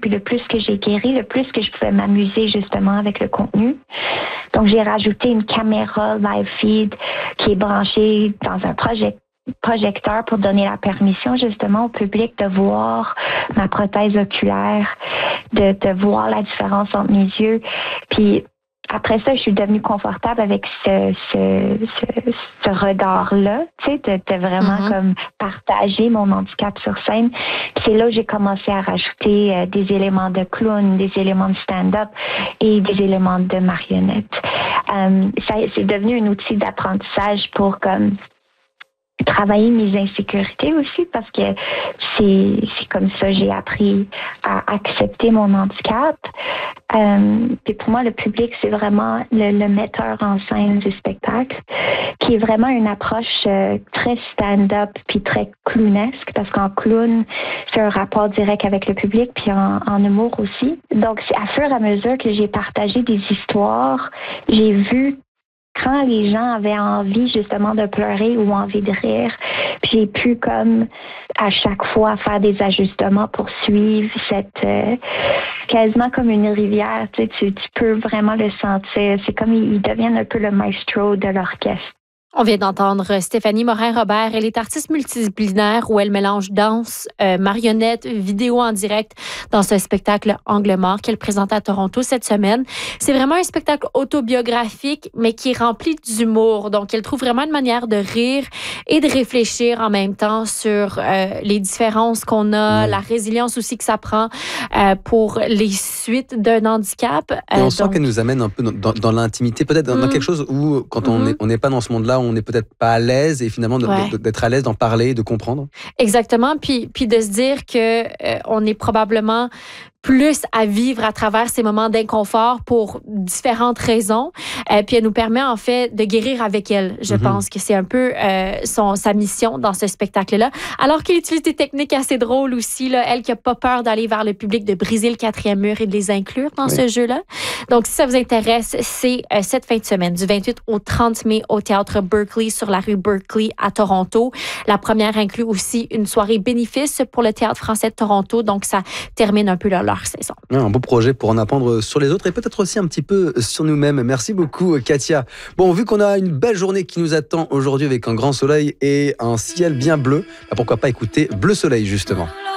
puis le plus que j'ai guéri, le plus que je pouvais m'amuser justement avec le contenu. Donc, j'ai rajouté une caméra live feed qui est branchée dans un projecteur pour donner la permission justement au public de voir ma prothèse oculaire, de voir la différence entre mes yeux. Puis après ça, je suis devenue confortable avec ce regard-là, tu sais, de vraiment comme partager mon handicap sur scène. Puis c'est là où j'ai commencé à rajouter des éléments de clown, des éléments de stand-up et des éléments de marionnette. C'est devenu un outil d'apprentissage pour comme travailler mes insécurités aussi parce que c'est comme ça que j'ai appris à accepter mon handicap. Puis pour moi, le public, c'est vraiment le metteur en scène du spectacle, qui est vraiment une approche très stand-up puis très clownesque, parce qu'en clown, c'est un rapport direct avec le public, puis en humour aussi. Donc, c'est à fur et à mesure que j'ai partagé des histoires, j'ai vu quand les gens avaient envie justement de pleurer ou envie de rire, puis j'ai pu comme à chaque fois faire des ajustements pour suivre cette quasiment comme une rivière, tu peux vraiment le sentir. C'est comme ils deviennent un peu le maestro de l'orchestre. On vient d'entendre Stéphanie Morin-Robert. Elle est artiste multidisciplinaire où elle mélange danse, marionnette, vidéo en direct dans ce spectacle Angle mort qu'elle présente à Toronto cette semaine. C'est vraiment un spectacle autobiographique, mais qui est rempli d'humour. Donc, elle trouve vraiment une manière de rire et de réfléchir en même temps sur les différences qu'on a, la résilience aussi que ça prend pour les suites d'un handicap. Et on sent qu'elle nous amène un peu dans l'intimité, peut-être dans quelque chose où, quand on n'est pas dans ce monde-là, on n'est peut-être pas à l'aise et finalement d'être à l'aise d'en parler, de comprendre. Exactement. Puis de se dire que on est probablement plus à vivre à travers ces moments d'inconfort pour différentes raisons. Puis elle nous permet en fait de guérir avec elle. Je pense que c'est un peu sa mission dans ce spectacle-là. Alors qu'elle utilise des techniques assez drôles aussi, là, elle qui n'a pas peur d'aller vers le public, de briser le quatrième mur et de les inclure dans ce jeu-là. Donc si ça vous intéresse, c'est cette fin de semaine, du 28 au 30 mai au Théâtre Berkeley sur la rue Berkeley à Toronto. La première inclut aussi une soirée bénéfice pour le Théâtre français de Toronto. Donc ça termine un peu leur saison. Un beau projet pour en apprendre sur les autres et peut-être aussi un petit peu sur nous-mêmes. Merci beaucoup, Katia. Bon, vu qu'on a une belle journée qui nous attend aujourd'hui avec un grand soleil et un ciel bien bleu, pourquoi pas écouter Bleu Soleil, justement.